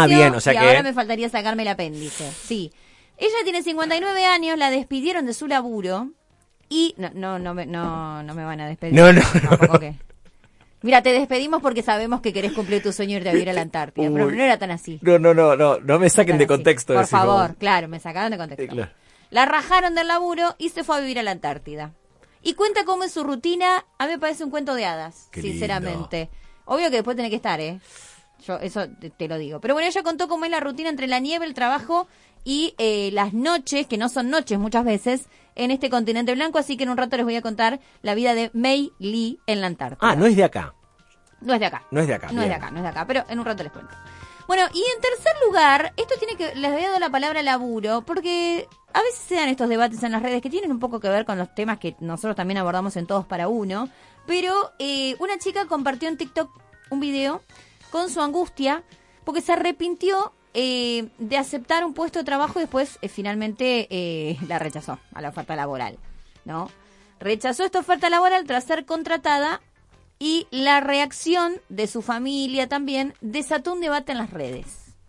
bien, o sea y que... ahora me faltaría sacarme el apéndice. Sí. Ella tiene 59 años, la despidieron de su laburo y... No me van a despedir. No. Tampoco que... Mira, te despedimos porque sabemos que querés cumplir tu sueño de irte a vivir a la Antártida. Pero no era tan así. No me saquen de Así. contexto. Por decimos. favor, claro, me sacaron de contexto. Claro. La rajaron del laburo y se fue a vivir a la Antártida. Y cuenta cómo es su rutina. A mí me parece un cuento de hadas, Qué sinceramente. lindo. Obvio que después tenés que estar, Yo eso te lo digo. Pero bueno, ella contó cómo es la rutina entre la nieve, el trabajo y las noches, que no son noches muchas veces, en este continente blanco. Así que en un rato les voy a contar la vida de Mei Lee en la Antártida. Ah, no es de acá. No es de acá. No es de acá. No es de acá, pero en un rato les cuento. Bueno, y en tercer lugar, esto tiene que, les había dado la palabra laburo, porque a veces se dan estos debates en las redes que tienen un poco que ver con los temas que nosotros también abordamos en Todos para Uno, pero una chica compartió en TikTok un video con su angustia, porque se arrepintió de aceptar un puesto de trabajo y después finalmente la rechazó a la oferta laboral, ¿no? Rechazó esta oferta laboral tras ser contratada. Y la reacción de su familia también desató un debate en las redes.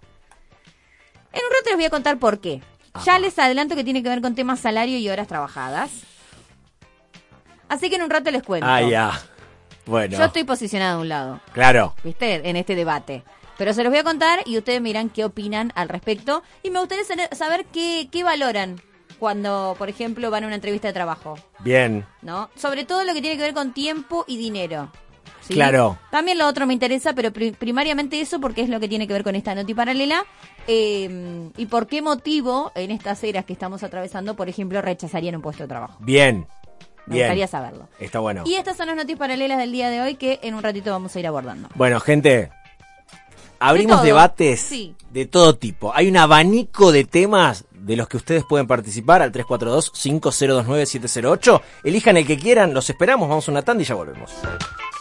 En un rato les voy a contar por qué. Ajá. Ya les adelanto que tiene que ver con temas salario y horas trabajadas. Así que en un rato les cuento. Ah, ya. Bueno. Yo estoy posicionada a un lado, Claro. ¿viste? En este debate. Pero se los voy a contar y ustedes miran qué opinan al respecto. Y me gustaría saber qué valoran cuando, por ejemplo, van a una entrevista de trabajo. Bien. ¿No? Sobre todo lo que tiene que ver con tiempo y dinero. ¿Sí? Claro. También lo otro me interesa, pero primariamente eso porque es lo que tiene que ver con esta noti paralela. Y por qué motivo en estas eras que estamos atravesando, por ejemplo, rechazarían un puesto de trabajo. Bien. Me gustaría saberlo. Está bueno. Y estas son las noticias paralelas del día de hoy que en un ratito vamos a ir abordando. Bueno, gente, abrimos todo. debates Sí. de todo tipo. Hay un abanico de temas de los que ustedes pueden participar al 342-5029-708. Elijan el que quieran, los esperamos, vamos a una tanda y ya volvemos.